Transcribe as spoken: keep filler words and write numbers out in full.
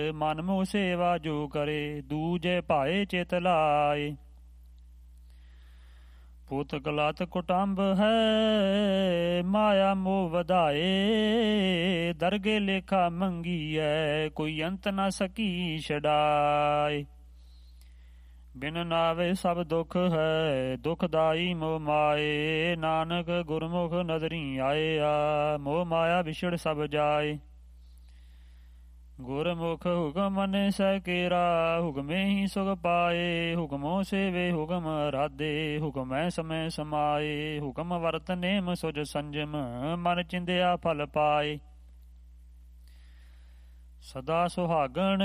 ਮਨ ਮੋਹ ਸੇਵਾ ਜੋ ਕਰੇ, ਦੂਜੇ ਭਾਏ ਚਿਤ ਲਾਏ। ਪੁੱਤ ਕਲਤ ਕੁਟੰਬ ਹੈ, ਮਾਇਆ ਮੋਹ ਵਧਾਏ। ਦਰਗੇ ਲੇਖਾ ਮੰਗੀਐ, ਕੋਈ ਅੰਤ ਨ ਸਕੀ ਛਡਾਏ। ਬਿਨ ਨਾਵੇ ਸਭ ਦੁੱਖ ਹੈ, ਦੁਖਦਾਈ ਮੋਹ ਮਾਏ। ਨਾਨਕ ਗੁਰਮੁਖ ਨਦਰੀ ਆਏ ਆ, ਮੋਹ ਮਾਇਆ ਵਿਛੜ ਸਭ ਜਾਏ। ਗੁਰਮੁਖ ਹੁਕਮ ਮਨੈ ਸਹਿ ਕੇਰਾ, ਹੁਕਮੇ ਹੀ ਸੁਖ ਪਾਏ। ਹੁਕਮੋ ਸੇਵੇ ਹੁਕਮ ਰਾਧੇ, ਹੁਕਮੈ ਸਮੈ ਸਮਾਏ। ਹੁਕਮ ਵਰਤ ਨੇਮ ਸੁਜ ਸੰਜਮ, ਮਨ ਚਿੰਦਿਆ ਫਲ ਪਾਏ। ਸਦਾ ਸੁਹਾਗਣ